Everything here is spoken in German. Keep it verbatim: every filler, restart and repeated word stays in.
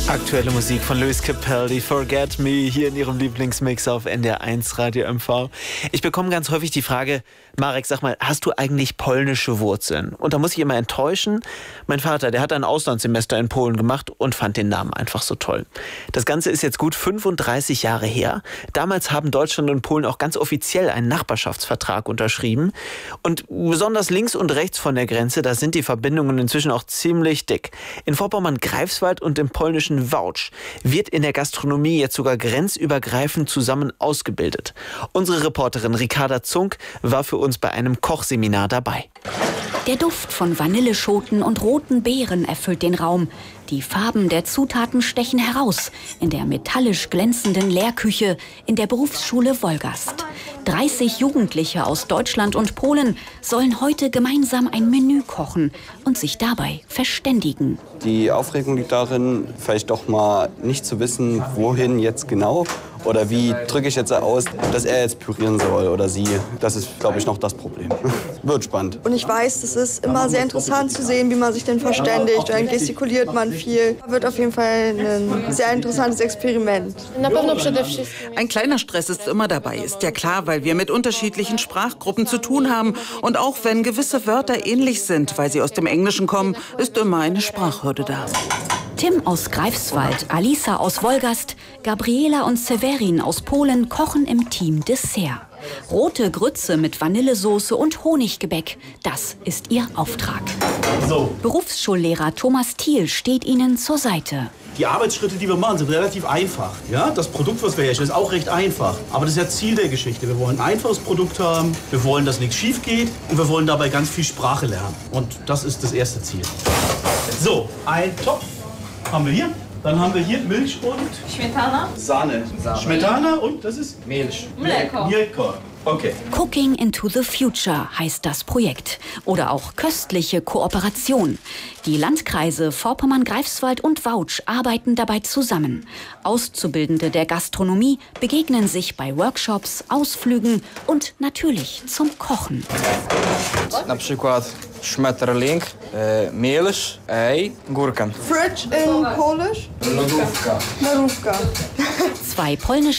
Aktuelle Musik von Lewis Capaldi, Forget Me, hier in ihrem Lieblingsmix auf N D R eins Radio M V. Ich bekomme ganz häufig die Frage, Marek, sag mal, hast du eigentlich polnische Wurzeln? Und da muss ich immer enttäuschen. Mein Vater, der hat ein Auslandssemester in Polen gemacht und fand den Namen einfach so toll. Das Ganze ist jetzt gut fünfunddreißig Jahre her. Damals haben Deutschland und Polen auch ganz offiziell einen Nachbarschaftsvertrag unterschrieben. Und besonders links und rechts von der Grenze, da sind die Verbindungen inzwischen auch ziemlich dick. In Vorpommern-Greifswald und im polnischen Wałcz wird in der Gastronomie jetzt sogar grenzübergreifend zusammen ausgebildet. Unsere Reporterin Ricarda Zunk war für uns bei einem Kochseminar dabei. Der Duft von Vanilleschoten und roten Beeren erfüllt den Raum. Die Farben der Zutaten stechen heraus in der metallisch glänzenden Lehrküche in der Berufsschule Wolgast. dreißig Jugendliche aus Deutschland und Polen sollen heute gemeinsam ein Menü kochen und sich dabei verständigen. Die Aufregung liegt darin, vielleicht doch mal nicht zu wissen, wohin jetzt genau. Oder wie drücke ich jetzt aus, dass er jetzt pürieren soll oder sie. Das ist, glaube ich, noch das Problem. Wird spannend. Und ich weiß, es ist immer sehr interessant zu sehen, wie man sich denn verständigt. Dann gestikuliert man viel. Wird auf jeden Fall ein sehr interessantes Experiment. Ein kleiner Stress ist immer dabei, ist ja klar, weil wir mit unterschiedlichen Sprachgruppen zu tun haben. Und auch wenn gewisse Wörter ähnlich sind, weil sie aus dem Englischen kommen, ist immer eine Sprachhürde da. Tim aus Greifswald, Alisa aus Wolgast, Gabriela und Severin aus Polen kochen im Team Dessert. Rote Grütze mit Vanillesoße und Honiggebäck, das ist ihr Auftrag. So. Berufsschullehrer Thomas Thiel steht ihnen zur Seite. Die Arbeitsschritte, die wir machen, sind relativ einfach. Ja? Das Produkt, was wir herstellen, ist auch recht einfach. Aber das ist ja Ziel der Geschichte. Wir wollen ein einfaches Produkt haben, wir wollen, dass nichts schief geht und wir wollen dabei ganz viel Sprache lernen. Und das ist das erste Ziel. So, ein Topf haben wir hier. Dann haben wir hier Milch und Schmetana. Sahne. Sahne. Schmetana und das ist Milch. Mleko. Mleko. Okay. Cooking into the Future heißt das Projekt. Oder auch köstliche Kooperation. Die Landkreise Vorpommern-Greifswald und Wałcz arbeiten dabei zusammen. Auszubildende der Gastronomie begegnen sich bei Workshops, Ausflügen und natürlich zum Kochen. Na przykład Schmetterling, e, Milch, Ei, Gurken. Fridge in Polish? Lodówka. Lodówka. Zwei polnische